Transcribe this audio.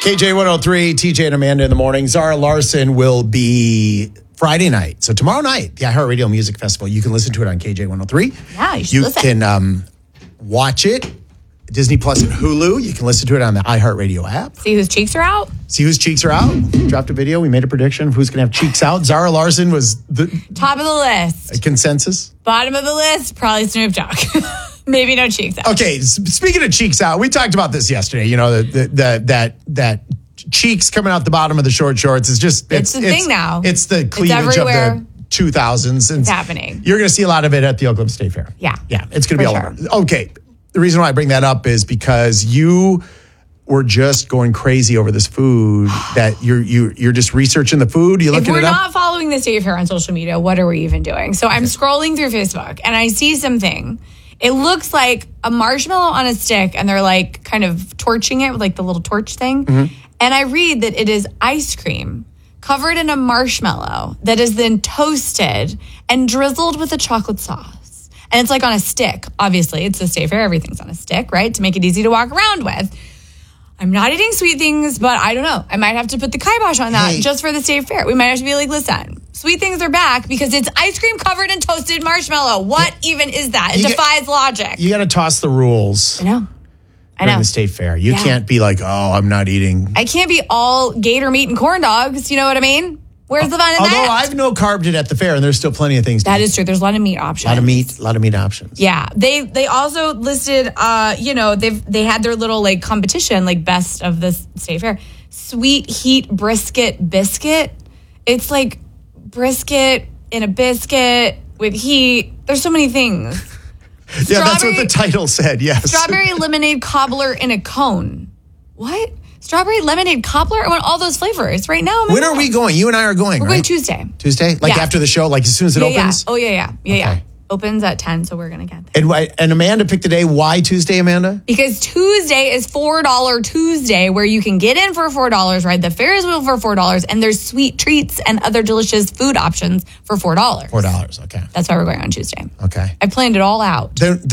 KJ 103, TJ and Amanda in the morning. Zara Larson will be Friday night. So tomorrow night, the iHeartRadio Music Festival. You can listen to it on KJ 103. Yeah, you listen. Can watch it. Disney Plus and Hulu. You can listen to it on the iHeartRadio app. See whose cheeks are out. Dropped a video. We made a prediction of who's going to have cheeks out. Zara Larson was the top of the list. Consensus. Bottom of the list, probably Snoop Dogg. Maybe no cheeks out. Okay, speaking of cheeks out, we talked about this yesterday. You know, that cheeks coming out the bottom of the short shorts is just it's the thing now. It's the cleavage of the 2000s. And it's happening. You're going to see a lot of it at the Oakland State Fair. Yeah, it's going to be all over. Okay, the reason why I bring that up is because you were just going crazy over this food that you're just researching the food. You looking it up? If we're not following the State Fair on social media, what are we even doing? So I'm scrolling through Facebook and I see something. It looks like a marshmallow on a stick, and they're like kind of torching it with like the little torch thing. Mm-hmm. And I read that it is ice cream covered in a marshmallow that is then toasted and drizzled with a chocolate sauce. And it's like on a stick. Obviously, it's the State Fair. Everything's on a stick, right? To make it easy to walk around with. I'm not eating sweet things, but I don't know. I might have to put the kibosh on that just for the State Fair. We might have to be like, listen, sweet things are back because it's ice cream covered in toasted marshmallow. What even is that? It defies logic. You got to toss the rules. I know. During the State Fair. You can't be like, oh, I'm not eating. I can't be all gator meat and corn dogs. You know what I mean? Where's the fun in that? Although I've no carbed it at the fair, and there's still plenty of things to eat. That is true. There's a lot of meat options. A lot of meat options. Yeah. They also listed, they had their little like competition, like best of the State Fair. Sweet heat brisket biscuit. It's like brisket in a biscuit with heat. There's so many things. Yeah, that's what the title said, yes. Strawberry lemonade cobbler in a cone. What? Strawberry lemonade cobbler? I want all those flavors right now. When are we going? You and I are going, We're going Tuesday. Tuesday? Like after the show? Like as soon as it opens? Yeah. Oh, yeah. Yeah. Opens at 10, so we're going to get there. And Amanda picked a day. Why Tuesday, Amanda? Because Tuesday is $4 Tuesday, where you can get in for $4, ride the Ferris wheel for $4, and there's sweet treats and other delicious food options for $4. $4, okay. That's why we're going on Tuesday. Okay. I planned it all out.